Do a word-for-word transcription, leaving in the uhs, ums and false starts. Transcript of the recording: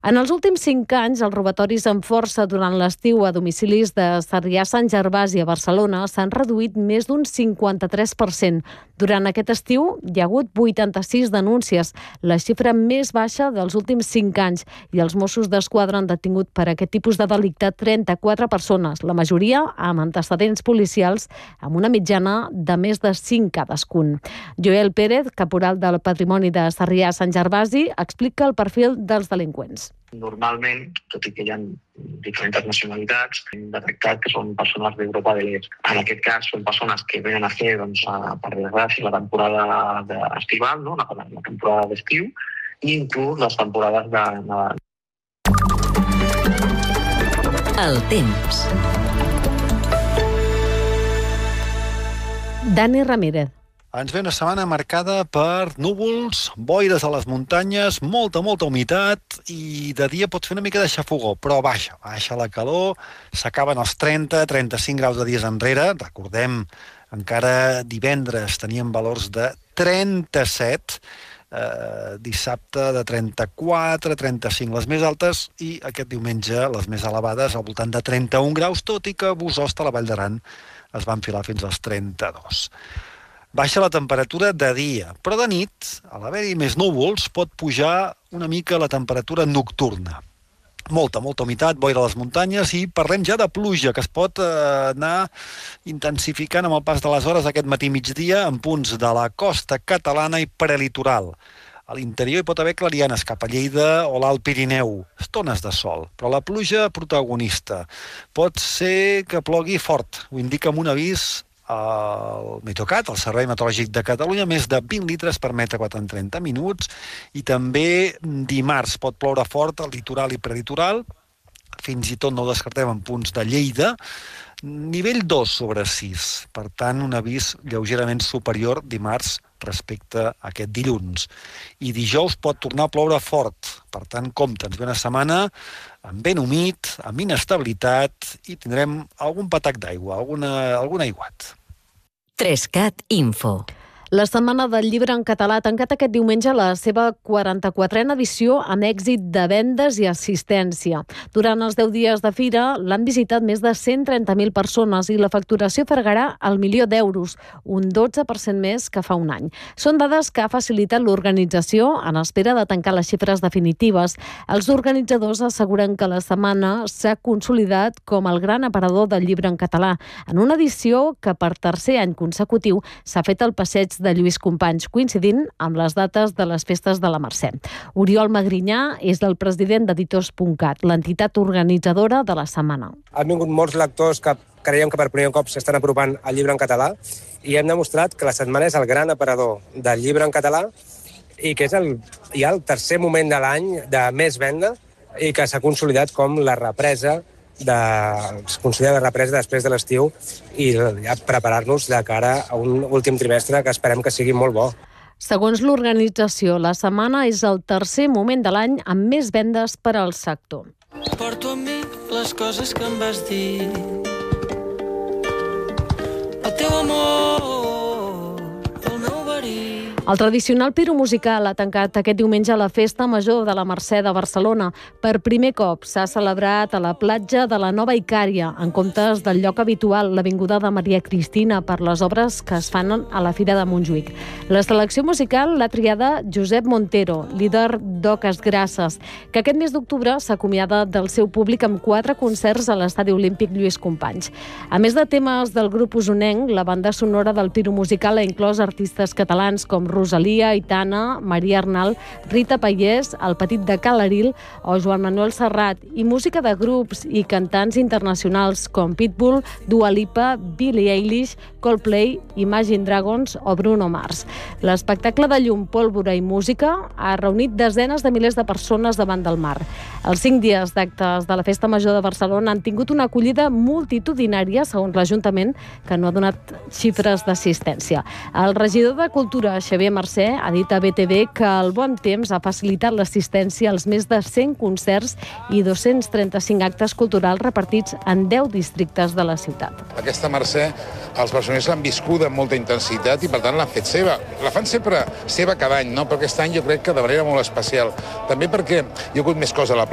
En els últims cinc anys, els robatoris amb força durant l'estiu a domicilis de Sarrià-Sant Gervasi a Barcelona s'han reduït més d'un cinquanta-tres per cent. Durant aquest estiu hi ha hagut vuitanta-sis denúncies, la xifra més baixa dels últims cinc anys, i els Mossos d'Esquadra han detingut per aquest tipus de delicte trenta-quatre persones, la majoria amb antecedents policials, amb una mitjana de més de cinc cadascun. Joel Pérez, caporal del Patrimoni de Sarrià-Sant Gervasi, explica el perfil dels delinqüents. Normalment, tot i que hi ha diferents nacionalitats, hem detectat que són persones d'Europa de l'Est. En aquest cas, són persones que venen a fer, doncs, a, per desgràcia, la temporada estival, no? la, la temporada d'estiu, i inclús les temporades de Nadal. El temps. Dani Ramírez. Ens ve una setmana marcada per núvols, boires a les muntanyes, molta, molta humitat, i de dia pot fer una mica de xafogó, però baixa, baixa la calor, s'acaben els trenta, trenta-cinc graus de dies enrere. Recordem, encara divendres teníem valors de trenta-set, eh, dissabte de trenta-quatre, trenta-cinc, les més altes, i aquest diumenge les més elevades al voltant de trenta-un graus, tot i que a Bosost, a la Vall d'Aran, es va enfilar fins als trenta-dos. Baixa la temperatura de dia, però de nit, a l'haver-hi més núvols, pot pujar una mica la temperatura nocturna. Molta, molta humitat, boira a les muntanyes, i parlem ja de pluja, que es pot eh, anar intensificant amb el pas de les hores aquest matí migdia en punts de la costa catalana i prelitoral. A l'interior hi pot haver clarianes cap a Lleida o l'Alt Pirineu, estones de sol, però la pluja protagonista. Pot ser que plogui fort, ho indica amb un avís el Meteocat, el Servei Meteorològic de Catalunya, més de vint litres per metre quadrat en trenta minuts, i també dimarts pot ploure fort al litoral i prelitoral, fins i tot no ho descartem en punts de Lleida, nivell dos sobre sis, per tant un avís lleugerament superior dimarts respecte a aquest dilluns. I dijous pot tornar a ploure fort, per tant compte, ens ve una setmana amb vent humit, amb inestabilitat, i tindrem algun patac d'aigua, alguna, algun aiguat. Trescat Info. La Setmana del Llibre en Català ha tancat aquest diumenge la seva quaranta-quatrena edició amb èxit de vendes i assistència. Durant els deu dies de fira l'han visitat més de cent trenta mil persones i la facturació fregarà el milió d'euros, un dotze per cent més que fa un any. Són dades que ha facilitat l'organització en espera de tancar les xifres definitives. Els organitzadors asseguren que la setmana s'ha consolidat com el gran aparador del llibre en català, en una edició que per tercer any consecutiu s'ha fet al passeig de Lluís Companys, coincidint amb les dates de les festes de la Mercè. Oriol Magrinyà és el president d'Editors punt cat, l'entitat organitzadora de la setmana. Han vingut molts lectors que creiem que per primer cop s'estan apropant al llibre en català, i hem demostrat que la setmana és el gran aparador del llibre en català i que és el, ja el tercer moment de l'any de més venda i que s'ha consolidat com la represa de, es considera la represa després de l'estiu i ja preparar-nos de cara a un últim trimestre que esperem que sigui molt bo. Segons l'organització, la setmana és el tercer moment de l'any amb més vendes per al sector. Porto amb mi les coses que em vas dir. El teu amor, el meu verí. El tradicional Piro musical ha tancat aquest diumenge la Festa Major de la Mercè de Barcelona. Per primer cop s'ha celebrat a la platja de la Nova Icària, en comptes del lloc habitual, l'Avinguda de Maria Cristina, per les obres que es fan a la Fira de Montjuïc. La selecció musical l'ha triada Josep Montero, líder d'Oques Grasses, que aquest mes d'octubre s'acomiada del seu públic amb quatre concerts a l'Estadi Olímpic Lluís Companys. A més de temes del grup usonenc, la banda sonora del Piro musical ha inclòs artistes catalans com Rosalia, Aitana, Maria Arnal, Rita Paiés, el Petit de Calaril o Joan Manuel Serrat, i música de grups i cantants internacionals com Pitbull, Dua Lipa, Billie Eilish, Coldplay, Imagine Dragons o Bruno Mars. L'espectacle de llum, pólvora i música ha reunit desenes de milers de persones davant del mar. Els cinc dies d'actes de la Festa Major de Barcelona han tingut una acollida multitudinària, segons l'Ajuntament, que no ha donat xifres d'assistència. El regidor de Cultura, Xavier Mercè, ha dit a B T V que el bon temps ha facilitat l'assistència als més de cent concerts i dos-cents trenta-cinc actes culturals repartits en deu districtes de la ciutat. Aquesta Mercè, els barcelonins l'han viscuda amb molta intensitat i per tant l'han fet seva. La fan sempre seva cada any, no? Però aquest any jo crec que de manera molt especial. També perquè hi ha hagut més cosa a la